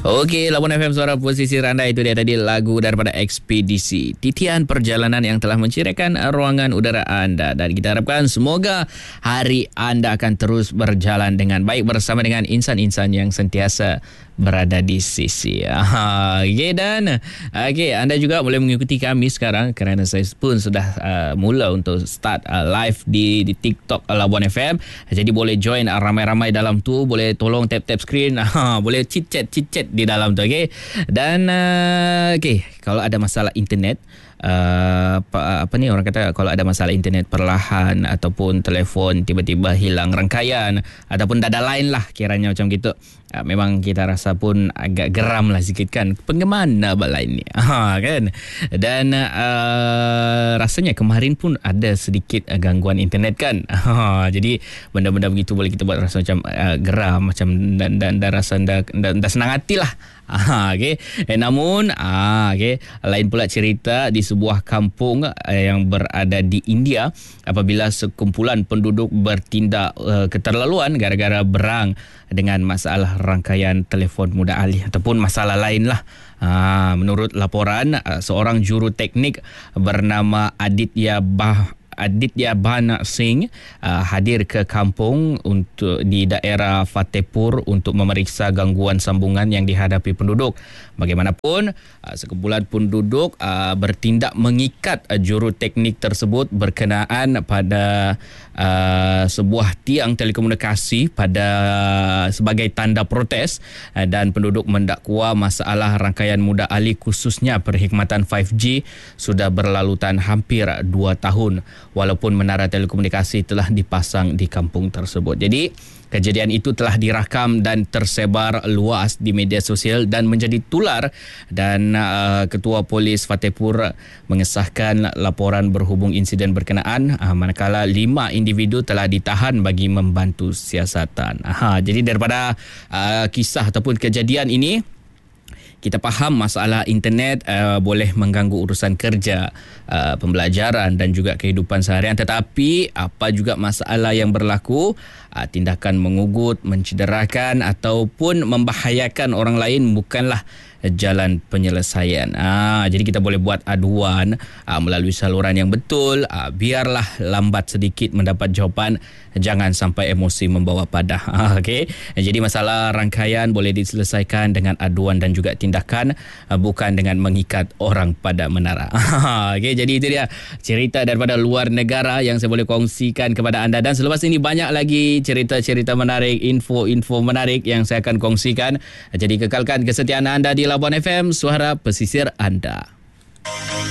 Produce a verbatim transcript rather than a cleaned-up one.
Okey, Labuan F M Suara Pesisir anda, itu dia tadi lagu daripada Ekspedisi. Titian perjalanan yang telah mencirikan ruangan udara anda, dan kita harapkan semoga hari anda akan terus berjalan dengan baik bersama dengan insan-insan yang sentiasa berada di sisi. Okey, dan okey, anda juga boleh mengikuti kami sekarang kerana saya pun sudah uh, mula untuk start uh, live di di TikTok Labuan F M. Jadi boleh join uh, ramai-ramai dalam tu, boleh tolong tap-tap screen, uh, boleh chit-chat chit-chat di dalam tu, okey. Dan uh, okey, kalau ada masalah internet, Uh, apa, apa ni orang kata, kalau ada masalah internet perlahan ataupun telefon tiba-tiba hilang rangkaian ataupun dada lain lah kiranya macam gitu, uh, memang kita rasa pun agak geram lah sikit kan, pengemana lain ni, ha, kan. Dan uh, rasanya kemarin pun ada sedikit uh, gangguan internet kan, ha, jadi benda-benda begitu boleh kita buat rasa macam uh, geram macam dan, dan, dan rasa dah, dah, dah senang hati lah. Ah, okay. Eh, namun, ah, okay. lain pula cerita di sebuah kampung eh, yang berada di India apabila sekumpulan penduduk bertindak uh, keterlaluan gara-gara berang dengan masalah rangkaian telefon mudah alih ataupun masalah lain lah. Ah, menurut laporan, uh, seorang juru teknik bernama Aditya Bah Aditya Bhana Singh uh, hadir ke kampung untuk di daerah Fatehpur untuk memeriksa gangguan sambungan yang dihadapi penduduk. Bagaimanapun, uh, sekumpulan penduduk uh, bertindak mengikat uh, juru teknik tersebut berkenaan pada uh, sebuah tiang telekomunikasi pada uh, sebagai tanda protes, uh, dan penduduk mendakwa masalah rangkaian mudah alih khususnya perkhidmatan lima G sudah berlalutan hampir dua tahun. Walaupun menara telekomunikasi telah dipasang di kampung tersebut. Jadi, kejadian itu telah dirakam dan tersebar luas di media sosial dan menjadi tular, dan uh, Ketua Polis Fatehpur mengesahkan laporan berhubung insiden berkenaan, uh, manakala lima individu telah ditahan bagi membantu siasatan. Aha, jadi daripada uh, kisah ataupun kejadian ini, kita faham masalah internet uh, boleh mengganggu urusan kerja, uh, pembelajaran dan juga kehidupan seharian. Tetapi apa juga masalah yang berlaku, uh, tindakan mengugut, mencederakan ataupun membahayakan orang lain bukanlah jalan penyelesaian. Ah, jadi kita boleh buat aduan ah, melalui saluran yang betul. Ah, biarlah lambat sedikit mendapat jawapan, jangan sampai emosi membawa padah. Ah, okay. Jadi masalah rangkaian boleh diselesaikan dengan aduan dan juga tindakan, ah, bukan dengan mengikat orang pada menara. Okay, jadi itu dia cerita daripada luar negara yang saya boleh kongsikan kepada anda, dan selepas ini banyak lagi cerita-cerita menarik, info-info menarik yang saya akan kongsikan. Jadi kekalkan kesetiaan anda di Labuan F M, Suara Pesisir anda.